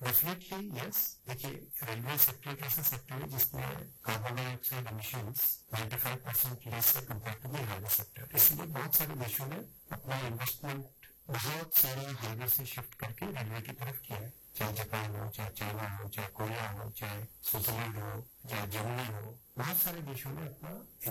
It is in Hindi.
Definitely yes. देखिए, रेलवे सेक्टर एक ऐसा सेक्टर है जिसमें कार्बन डाइऑक्साइड एमिशंस 95% लेस है compare to the highway sector. इसलिए बहुत सारे देशों ने अपना इन्वेस्टमेंट बहुत सारे हाईवे से शिफ्ट करके रेलवे की तरफ किया है, चाहे जापान हो, चाहे चाइना हो, चाहे कोरिया हो, चाहे स्विट्जरलैंड हो, चाहे जर्मनी हो। बहुत सारे देशों ने अपना